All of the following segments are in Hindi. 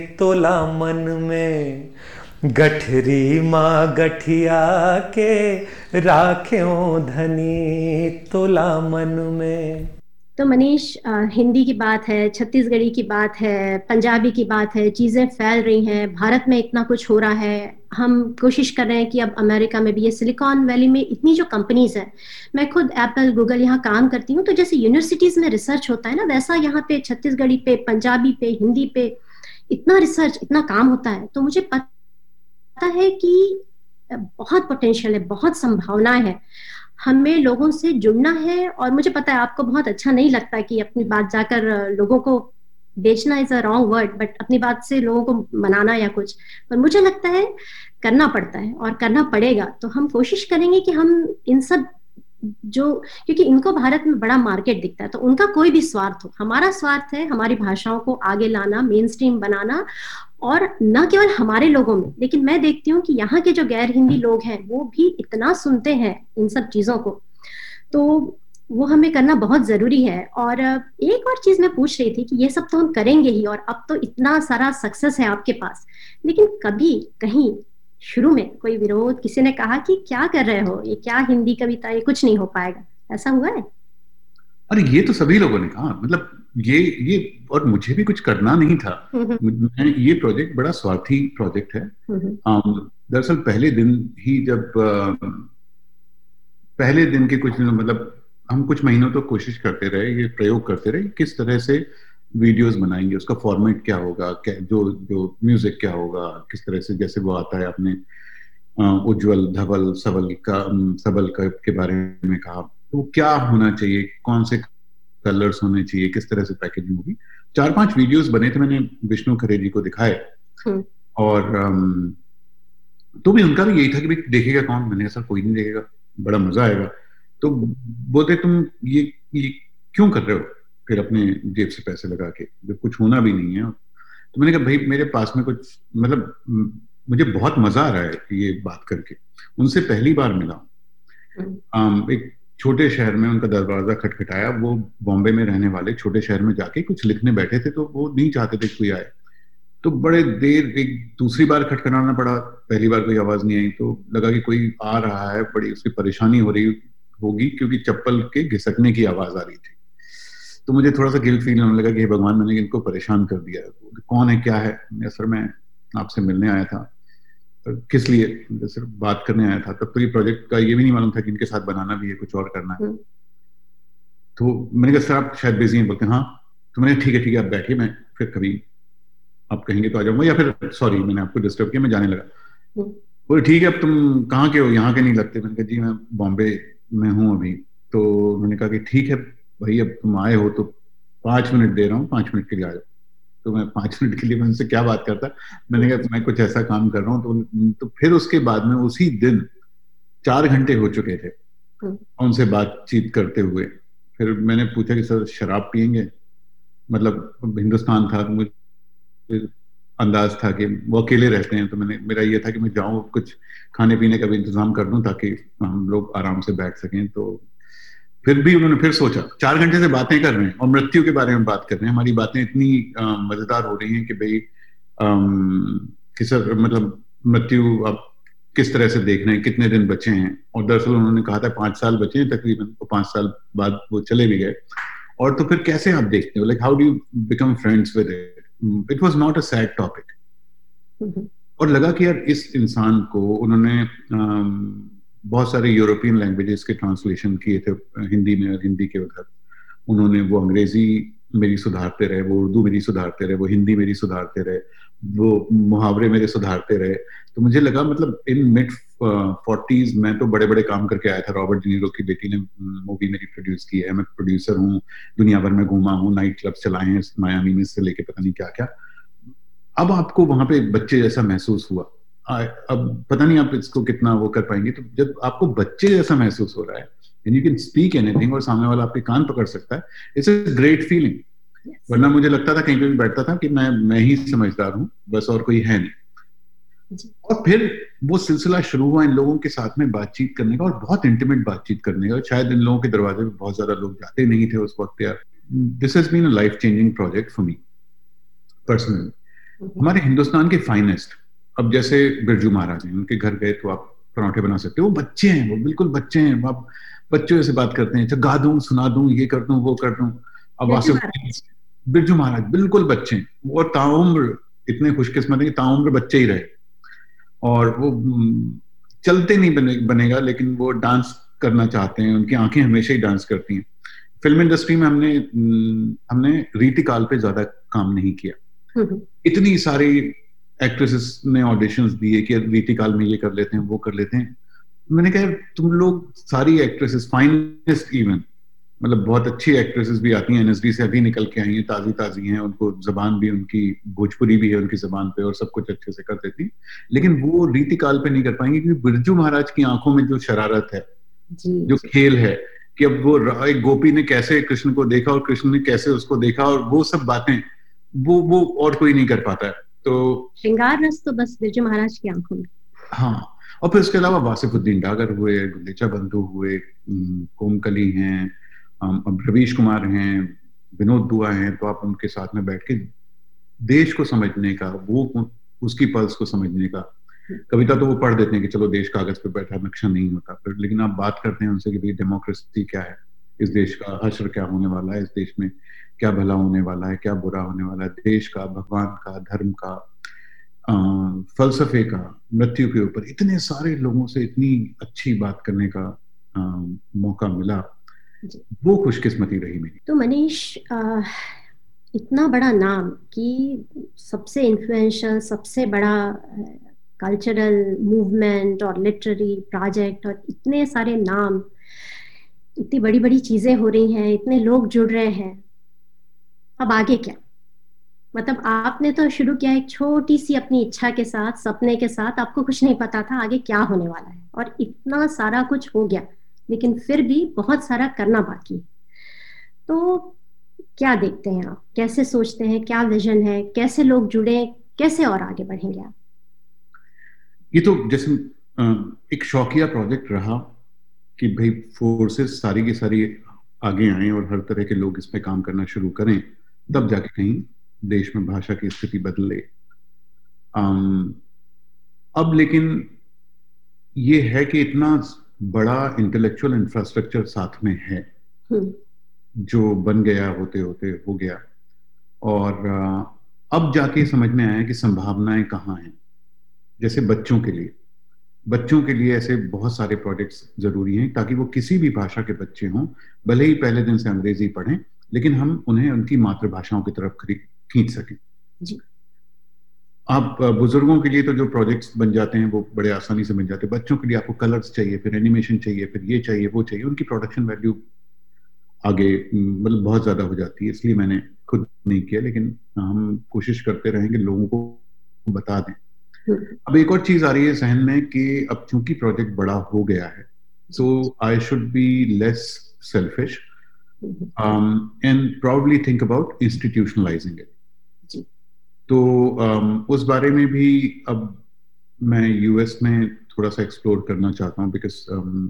तोला मन में गठरी माँ गठिया के राख्यों धनी तोला मन में। तो मनीष, हिंदी की बात है, छत्तीसगढ़ी की बात है, पंजाबी की बात है, चीजें फैल रही हैं, भारत में इतना कुछ हो रहा है। हम कोशिश कर रहे हैं कि अब अमेरिका में भी, ये सिलिकॉन वैली में इतनी जो कंपनीज है, मैं खुद एप्पल गूगल यहाँ काम करती हूँ, तो जैसे यूनिवर्सिटीज में रिसर्च होता है ना, वैसा यहाँ पे छत्तीसगढ़ी पे, पंजाबी पे, हिंदी पे इतना रिसर्च, इतना काम होता है। तो मुझे पता है कि बहुत पोटेंशियल है, बहुत संभावनाएं है, हमें लोगों से जुड़ना है। और मुझे पता है आपको बहुत अच्छा नहीं लगता कि अपनी बात जाकर लोगों को बेचना, is a wrong word, but अपनी बात से लोगों को मनाना या कुछ, पर मुझे लगता है करना पड़ता है और करना पड़ेगा। तो हम कोशिश करेंगे कि हम इन सब जो, क्योंकि इनको भारत में बड़ा मार्केट दिखता है, तो उनका कोई भी स्वार्थ हो, हमारा स्वार्थ है हमारी भाषाओं को आगे लाना, मेन स्ट्रीम बनाना। और न केवल हमारे लोगों में, लेकिन मैं देखती हूँ कि यहाँ के जो गैर हिंदी लोग हैं वो भी इतना सुनते हैं इन सब चीजों को। तो वो हमें करना बहुत जरूरी है। और एक और चीज मैं पूछ रही थी कि ये सब तो हम करेंगे ही, और अब तो इतना सारा सक्सेस है आपके पास, लेकिन कभी कहीं शुरू में कोई विरोध, किसी ने कहा कि क्या कर रहे हो, ये क्या हिंदी कविता, ये कुछ नहीं हो पाएगा, ऐसा हुआ है? अरे ये तो सभी लोगों ने कहा, मतलब ये और मुझे भी कुछ करना नहीं था। ये प्रोजेक्ट बड़ा स्वार्थी प्रोजेक्ट है। दरअसल पहले दिन ही, जब पहले दिन के कुछ दिनों, मतलब हम कुछ महीनों तो कोशिश करते रहे, ये प्रयोग करते रहे किस तरह से वीडियोस बनाएंगे, उसका फॉर्मेट क्या होगा, जो जो म्यूजिक क्या होगा, किस तरह से, जैसे वो आता है अपने उज्जवल धवल सबल का के बारे में कहा, तो क्या होना चाहिए, कौन से कलर्स होने चाहिए, किस तरह से पैकेजिंग होगी। 4-5 वीडियोस बने थे, मैंने विष्णु खरे जी को दिखाए। और तो भी उनका भी यही था कि भाई देखेगा कौन। मैंने कहा सर कोई नहीं देखेगा, बड़ा मजा आएगा। तो बोलते तुम ये क्यों कर रहे हो फिर अपने जेब से पैसे लगा के, जब कुछ होना भी नहीं है। तो मैंने कहा भाई मेरे पास में कुछ, मतलब मुझे बहुत मजा आ रहा है ये बात करके। उनसे पहली बार मिला, एक छोटे शहर में उनका दरवाजा खटखटाया। वो बॉम्बे में रहने वाले छोटे शहर में जाके कुछ लिखने बैठे थे, तो वो नहीं चाहते थे कोई आए। तो बड़े देर, एक दूसरी बार खटखटाना पड़ा, पहली बार कोई आवाज नहीं आई। तो लगा कि कोई आ रहा है, बड़ी उसकी परेशानी हो रही होगी, क्योंकि चप्पल के घिसकने की आवाज आ रही थी। तो मुझे थोड़ा सा गिल्ट फील होने लगा कि भगवान मैंने इनको परेशान कर दिया। कौन है, क्या है? सर मैं आपसे मिलने आया था। किस लिए? सिर्फ बात करने आया था। तब तो ये प्रोजेक्ट का ये भी नहीं मालूम था कि इनके साथ बनाना भी है, कुछ और करना है। तो मैंने कहा सर आप शायद बिजी हैं। बोलते हाँ। तो मैंने ठीक है आप बैठिए, मैं फिर कभी आप कहेंगे तो आ जाऊंगा, या फिर सॉरी मैंने आपको डिस्टर्ब किया, मैं जाने लगा। बोले ठीक है, अब तुम कहाँ के हो, यहाँ के नहीं लगते। मैंने कहा जी मैं बॉम्बे में हूँ अभी। तो मैंने कहा कि ठीक है भाई, अब तुम आए हो तो 5 मिनट दे रहा हूँ, 5 मिनट के लिए आ जाओ। तो मैं 5 मिनट के लिए मैं उनसे क्या बात करता। मैंने कहा मैं कुछ ऐसा काम कर रहा हूँ। तो फिर उसके बाद में उसी दिन 4 घंटे हो चुके थे उनसे बातचीत करते हुए। फिर मैंने पूछा कि सर शराब पियेंगे, मतलब हिंदुस्तान था, मुझे अंदाज था कि वो अकेले रहते हैं। तो मेरा ये था कि मैं जाऊं, कुछ खाने पीने का भी इंतजाम कर दूं ताकि हम लोग आराम से बैठ सकें। तो फिर भी उन्होंने फिर सोचा, 4 घंटे से बातें कर रहे हैं और मृत्यु के बारे में बात कर रहे हैं। हमारी बातें इतनी मजेदार हो रही हैं कि भाई किस, मतलब मृत्यु अब किस तरह से देख रहे हैं, कितने दिन बचे हैं। और दरअसल उन्होंने कहा था 5 साल बचे हैं तकरीबन, तो 5 साल बाद वो चले भी गए। और तो फिर कैसे आप देखते हो, like how do you become friends with it. It was not a sad topic. और लगा कि यार इस इंसान को उन्होंने बहुत सारे यूरोपियन लैंग्वेजेस के ट्रांसलेशन किए थे हिंदी में, और हिंदी के उधर उन्होंने वो अंग्रेजी मेरी सुधारते रहे, वो उर्दू मेरी सुधारते रहे, वो हिंदी मेरी सुधारते रहे, वो मुहावरे मेरे सुधारते रहे। तो मुझे लगा, मतलब इन मिड 40s मैं तो बड़े बड़े काम करके आया था। रॉबर्ट डी नीरो की बेटी ने मूवी मेरी प्रोड्यूस की है, मैं प्रोड्यूसर हूँ, दुनिया भर में घूमा हूँ, नाइट क्लब चलाए हैं मायामी में से लेके पता नहीं क्या क्या। अब आपको वहां पे बच्चे जैसा महसूस हुआ। अब पता नहीं आप इसको कितना वो कर पाएंगे। तो जब आपको बच्चे जैसा महसूस हो रहा है, and you can speak anything, और सामने वाला आपके कान पकड़ सकता है, इट्स अ ग्रेट फीलिंग। वरना मुझे लगता था कहीं पे भी बैठता था कि मैं ही समझदार हूँ बस, और कोई है नहीं। और फिर वो सिलसिला शुरू हुआ इन लोगों के साथ में बातचीत करने का, और बहुत इंटीमेट बातचीत करने का। शायद इन लोगों के दरवाजे पे बहुत ज्यादा लोग जाते नहीं थे उस वक्त। यार this has been a life changing project for me personally. हमारे हिंदुस्तान के फाइनेस्ट, अब जैसे बिरजू महाराज हैं, उनके घर गए तो आप पराठे बना सकते हो, वो बच्चे हैं, वो बिल्कुल बच्चे हैं, आप बच्चों से बात करते हैं, अच्छा गा दूं, सुना दूं, ये कर दूं, वो कर दूं। अब बिरजू वासुदेव, महाराज। बिरजू महाराज बिल्कुल बच्चे हैं, और ताउम्र इतने खुशकिस्मत है कि ताउम्र बच्चे ही रहे। और वो चलते नहीं बनेगा, लेकिन वो डांस करना चाहते हैं, उनकी आंखें हमेशा ही डांस करती हैं। फिल्म इंडस्ट्री में हमने रीतिकाल पे ज्यादा काम नहीं किया। इतनी सारी एक्ट्रेसेस ने ऑडिशंस दिए कि रीतिकाल में ये कर लेते हैं, वो कर लेते हैं। मैंने कहा तुम लोग सारी एक्ट्रेसेस, फाइनेस्ट इवन, मतलब बहुत अच्छी एक्ट्रेसेस भी आती हैं, एनएसडी से अभी निकल के आई हैं, ताजी ताजी हैं, उनको जबान भी, उनकी भोजपुरी भी है उनकी जबान पे, और सब कुछ अच्छे से कर देती, लेकिन वो रीतिकाल पे नहीं कर पाएंगे, क्योंकि बिरजू महाराज की आंखों में जो शरारत है, जो खेल है, कि अब वो एक गोपी ने कैसे कृष्ण को देखा और कृष्ण ने कैसे उसको देखा, और वो सब बातें वो और कोई नहीं कर पाता है। तो श्रृंगार रस तो बस बिरजू महाराज की आंखों में। हाँ, और फिर उसके अलावा वासिफुद्दीन डागर हुए, गुंदेचा बंधु हुए, कोमकली हैं, अब रवीश कुमार हैं, विनोद दुआ हैं, तो आप उनके साथ में बैठ के देश को समझने का, वो उसकी पल्स को समझने का, कविता तो वो पढ़ देते हैं कि चलो देश कागज पे बैठा, नक्शा नहीं होता, फिर लेकिन आप बात करते हैं उनसे कि भाई डेमोक्रेसी क्या है, इस देश का हश्र क्या होने वाला है, इस देश में क्या भला होने वाला है, क्या बुरा होने वाला है, देश का, भगवान का, धर्म का, फलसफे का, मृत्यु के ऊपर इतने सारे लोगों से इतनी अच्छी बात करने का मौका मिला, वो खुशकिस्मती रही मेरी। तो मनीष, इतना बड़ा नाम कि सबसे इन्फ्लुएंशियल, सबसे बड़ा कल्चरल मूवमेंट और लिटरेरी प्रोजेक्ट, और इतने सारे नाम, इतनी बड़ी बड़ी चीजें हो रही हैं, इतने लोग जुड़ रहे हैं, अब आगे क्या? मतलब आपने तो शुरू किया एक छोटी सी अपनी इच्छा के साथ, सपने के साथ, आपको कुछ नहीं पता था आगे क्या होने वाला है, और इतना सारा कुछ हो गया, लेकिन फिर भी बहुत सारा करना बाकी। तो क्या देखते हैं आप, कैसे सोचते हैं, क्या विजन है, कैसे लोग जुड़े, कैसे और आगे बढ़ेंगे आप? ये तो जैसे एक शौकिया प्रोजेक्ट रहा कि भाई फोर्सेस सारी की सारी आगे आए और हर तरह के लोग इस पे काम करना शुरू करें, तब जाके कहीं देश में भाषा की स्थिति बदले। अब लेकिन ये है कि इतना बड़ा इंटेलेक्चुअल इंफ्रास्ट्रक्चर साथ में है, जो बन गया, होते होते हो गया, और अब जाके समझ में आया कि संभावनाएं कहाँ हैं। जैसे बच्चों के लिए ऐसे बहुत सारे प्रोजेक्ट्स जरूरी हैं, ताकि वो किसी भी भाषा के बच्चे हों, भले ही पहले दिन से अंग्रेजी पढ़ें, लेकिन हम उन्हें उनकी मातृभाषाओं की तरफ खींच सकें जी। आप बुजुर्गों के लिए तो जो प्रोजेक्ट्स बन जाते हैं वो बड़े आसानी से बन जाते हैं, बच्चों के लिए आपको कलर्स चाहिए, फिर एनिमेशन चाहिए, फिर ये चाहिए, वो चाहिए, उनकी प्रोडक्शन वैल्यू आगे मतलब बहुत ज्यादा हो जाती है, इसलिए मैंने खुद नहीं किया, लेकिन हम कोशिश करते रहेंगे लोगों को बता दें। अब एक और चीज आ रही है जहन में कि अब चूंकि प्रोजेक्ट बड़ा हो गया है, so I should be less selfish and probably think about institutionalizing it. तो उस बारे में भी अब मैं यूएस में थोड़ा सा एक्सप्लोर करना चाहता हूँ, बिकॉज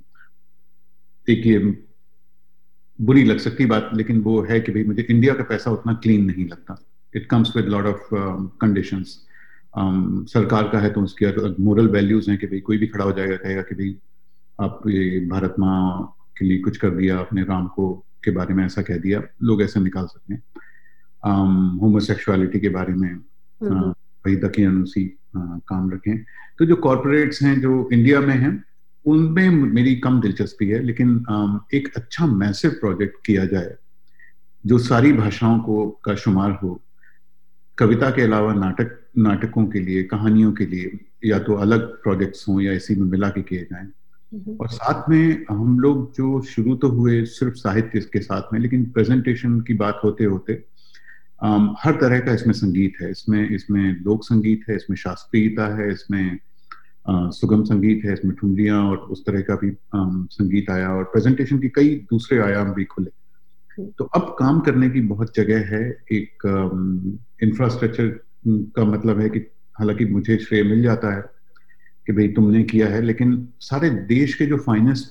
एक ये बुरी लग सकती बात, लेकिन वो है कि भाई मुझे इंडिया का पैसा उतना क्लीन नहीं लगता, it comes with lot of conditions. सरकार का है तो उसकी मोरल वैल्यूज हैं कि भाई कोई भी खड़ा हो जाएगा, कहेगा कि भाई आप ये भारत माँ के लिए कुछ कर दिया, अपने राम को के बारे में ऐसा कह दिया, लोग ऐसे निकाल सकते हैं। होमोसेक्सुअलिटी के बारे में वही दकियानुसी काम रखें। तो जो कॉर्पोरेट्स हैं जो इंडिया में हैं, उनमें मेरी कम दिलचस्पी है, लेकिन एक अच्छा मैसिव प्रोजेक्ट किया जाए जो सारी भाषाओं को का शुमार हो, कविता के अलावा नाटकों के लिए, कहानियों के लिए, या तो अलग प्रोजेक्ट्स हों या इसी में मिला के किए जाएं। और साथ में हम लोग जो शुरू तो हुए सिर्फ साहित्य के साथ में, लेकिन प्रेजेंटेशन की बात होते होते हर तरह का इसमें संगीत है, इसमें लोक संगीत है, इसमें शास्त्रीयता है, इसमें सुगम संगीत है, इसमें ठुमरियां और उस तरह का भी संगीत आया, और प्रेजेंटेशन की कई दूसरे आयाम भी खुले। तो अब काम करने की बहुत जगह है। एक इंफ्रास्ट्रक्चर का मतलब है कि हालांकि मुझे श्रेय मिल जाता है कि भाई तुमने किया है, लेकिन सारे देश के जो फाइनेस्ट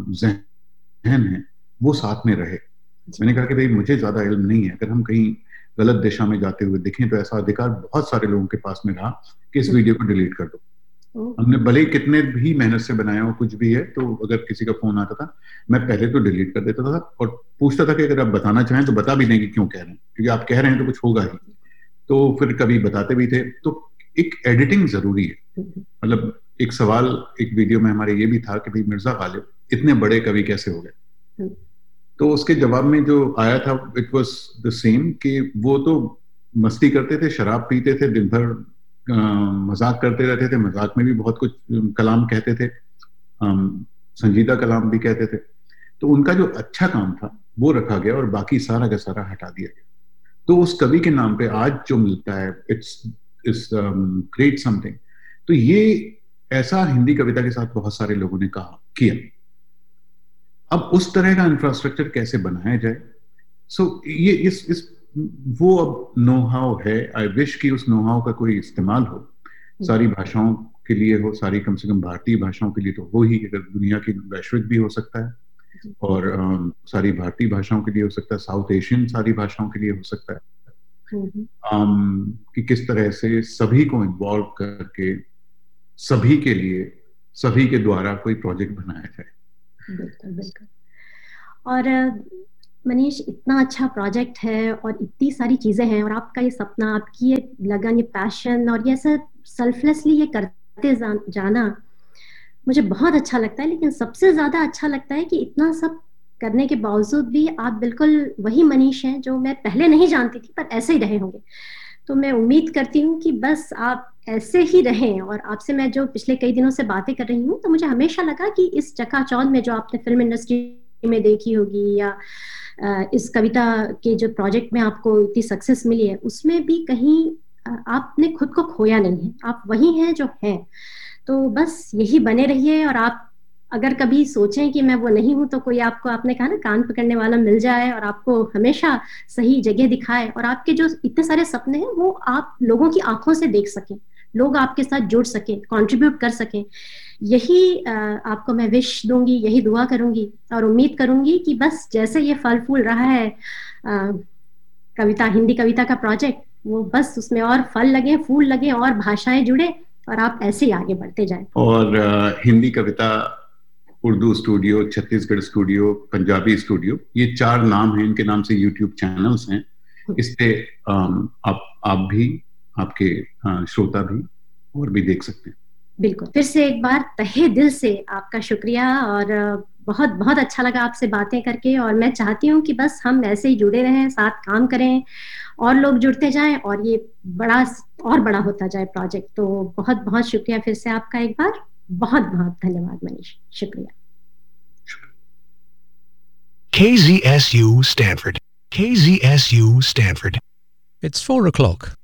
जहन हैं वो साथ में रहे। मैंने कहा कि भाई मुझे ज्यादा इल्म नहीं है, अगर हम कहीं गलत दिशा में जाते हुए दिखें तो ऐसा अधिकार बहुत सारे लोगों के पास में रहा कि इस वीडियो को डिलीट कर दो। हमने भले ही कितने भी मेहनत से बनाया हो कुछ भी है, तो अगर किसी का फोन आता था मैं पहले तो डिलीट कर देता था और पूछता था कि अगर आप बताना चाहें तो बता भी दें कि क्यों कह रहे हैं, क्योंकि आप कह रहे हैं तो कुछ होगा ही। तो फिर कभी बताते भी थे। तो एक एडिटिंग जरूरी है। मतलब एक सवाल एक वीडियो में हमारे ये भी था कि भाई मिर्जा गालिब इतने बड़े कवि कैसे हो गए, तो उसके जवाब में जो आया था इट वाज द सेम कि वो तो मस्ती करते थे, शराब पीते थे, दिन भर मजाक करते रहते थे, मजाक में भी बहुत कुछ कलाम कहते थे, संजीदा कलाम भी कहते थे। तो उनका जो अच्छा काम था वो रखा गया और बाकी सारा का सारा हटा दिया गया। तो उस कवि के नाम पे आज जो मिलता है इट्स ग्रेट समथिंग। तो ये ऐसा हिंदी कविता के साथ बहुत सारे लोगों ने कहा किया। अब उस तरह का इंफ्रास्ट्रक्चर कैसे बनाया जाए? ये इस वो अब नो हाउ है। आई विश कि उस नो हाउ का कोई इस्तेमाल हो, सारी भाषाओं के लिए हो, सारी कम से कम भारतीय भाषाओं के लिए तो हो ही, अगर दुनिया की वैश्विक भी हो सकता है और सारी भारतीय भाषाओं के लिए हो सकता है, साउथ एशियन सारी भाषाओं के लिए हो सकता है। कि किस तरह से सभी को इन्वॉल्व करके सभी के लिए सभी के द्वारा कोई प्रोजेक्ट बनाया जाए। बिल्कुल बिल्कुल। और मनीष, इतना अच्छा प्रोजेक्ट है और इतनी सारी चीजें हैं और आपका ये सपना, आपकी ये लगन, ये पैशन और ये सब सेल्फलेसली ये करते जाना मुझे बहुत अच्छा लगता है। लेकिन सबसे ज्यादा अच्छा लगता है कि इतना सब करने के बावजूद भी आप बिल्कुल वही मनीष हैं जो मैं पहले नहीं जानती थी, पर ऐसे ही रहे होंगे। तो मैं उम्मीद करती हूँ कि बस आप ऐसे ही रहें। और आपसे मैं जो पिछले कई दिनों से बातें कर रही हूँ तो मुझे हमेशा लगा कि इस चकाचौंध में जो आपने फिल्म इंडस्ट्री में देखी होगी या इस कविता के जो प्रोजेक्ट में आपको इतनी सक्सेस मिली है, उसमें भी कहीं आपने खुद को खोया नहीं है, आप वही हैं जो हैं। तो बस यही बने रहिए। और आप अगर कभी सोचें कि मैं वो नहीं हूं तो कोई आपको, आपने कहा ना, कान पकड़ने वाला मिल जाए और आपको हमेशा सही जगह दिखाए और आपके जो इतने सारे सपने हैं वो आप लोगों की आंखों से देख सकें, लोग आपके साथ जुड़ सकें, कंट्रीब्यूट कर सकें। यही आपको मैं विश दूंगी, यही दुआ करूंगी और उम्मीद करूंगी कि बस जैसे ये फल फूल रहा है कविता, हिंदी कविता का प्रोजेक्ट, वो बस उसमें और फल लगे, फूल लगे और भाषाएं जुड़े और आप ऐसे ही आगे बढ़ते जाएं। और हिंदी कविता, Urdu studio, Chhattisgarh studio, Punjabi studio, ये 4 नाम हैं, इनके नाम से यूट्यूब चैनल्स हैं। इस पे आप भी, आपके श्रोता भी और भी देख सकते हैं। बिल्कुल। फिर से एक बार तहे दिल से आपका शुक्रिया और बहुत बहुत अच्छा लगा आपसे बातें करके। और मैं चाहती हूँ कि बस हम ऐसे ही जुड़े रहें, साथ काम करें और लोग जुड़ते जाएं और ये बड़ा और बड़ा होता जाए प्रोजेक्ट। तो बहुत बहुत शुक्रिया फिर से आपका एक बार। बहुत बहुत धन्यवाद मनीष, शुक्रिया। KZSU Stanford. KZSU Stanford. It's 4 o'clock.